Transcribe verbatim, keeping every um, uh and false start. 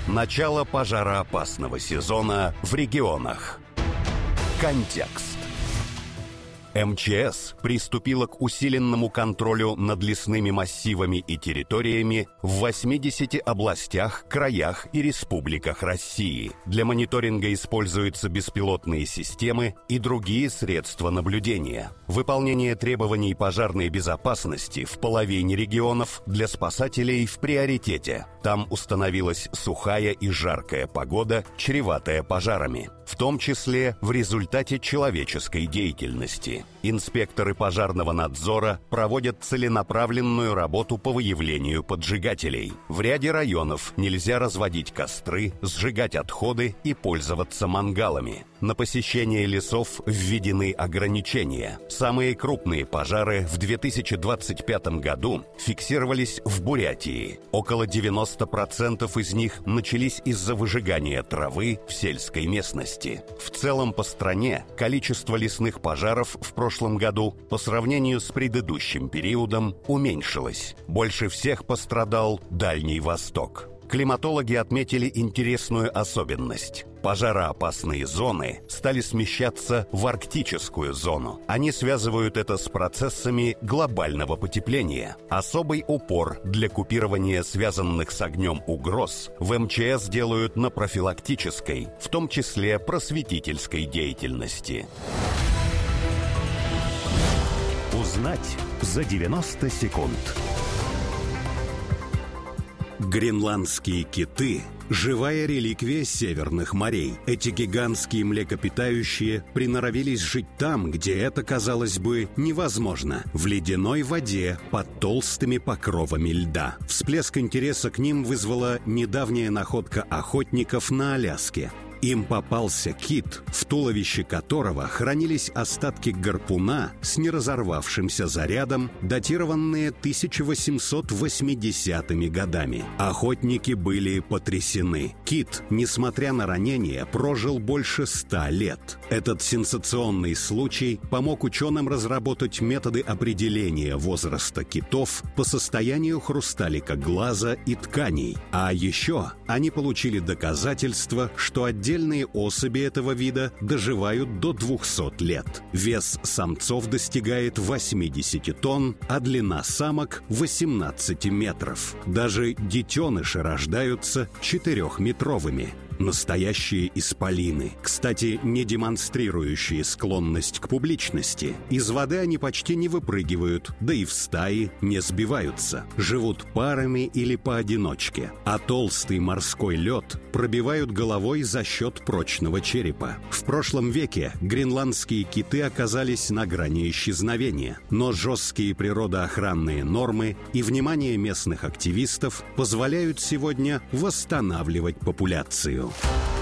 Начало пожароопасного сезона в регионах. Контекст. эм че эс приступила к усиленному контролю над лесными массивами и территориями в восьмидесяти областях, краях и республиках России. Для мониторинга используются беспилотные системы и другие средства наблюдения. Выполнение требований пожарной безопасности в половине регионов для спасателей в приоритете. Там установилась сухая и жаркая погода, чреватая пожарами, в том числе в результате человеческой деятельности. Инспекторы пожарного надзора проводят целенаправленную работу по выявлению поджигателей. В ряде районов нельзя разводить костры, сжигать отходы и пользоваться мангалами. На посещение лесов введены ограничения. Самые крупные пожары в две тысячи двадцать пятом году фиксировались в Бурятии. Около девяноста процентов из них начались из-за выжигания травы в сельской местности. В целом по стране количество лесных пожаров в прошлом году по сравнению с предыдущим периодом уменьшилось. Больше всех пострадал Дальний Восток. Климатологи отметили интересную особенность. Пожароопасные зоны стали смещаться в арктическую зону. Они связывают это с процессами глобального потепления. Особый упор для купирования связанных с огнем угроз в эм че эс делают на профилактической, в том числе просветительской деятельности. Узнать за девяносто секунд. Гренландские киты – живая реликвия северных морей. Эти гигантские млекопитающие приноровились жить там, где это, казалось бы, невозможно – в ледяной воде под толстыми покровами льда. Всплеск интереса к ним вызвала недавняя находка охотников на Аляске. Им попался кит, в туловище которого хранились остатки гарпуна с неразорвавшимся зарядом, датированные тысяча восемьсот восьмидесятыми годами. Охотники были потрясены. Кит, несмотря на ранения, прожил больше ста лет. Этот сенсационный случай помог ученым разработать методы определения возраста китов по состоянию хрусталика глаза и тканей. А еще они получили доказательство, что отдельные Отдельные особи этого вида доживают до двухсот лет. Вес самцов достигает восьмидесяти тонн, а длина самок – восемнадцати метров. Даже детеныши рождаются четырехметровыми. Настоящие исполины, кстати, не демонстрирующие склонность к публичности. Из воды они почти не выпрыгивают, да и в стаи не сбиваются. Живут парами или поодиночке, а толстый морской лед пробивают головой за счет прочного черепа. В прошлом веке гренландские киты оказались на грани исчезновения, но жесткие природоохранные нормы и внимание местных активистов позволяют сегодня восстанавливать популяцию.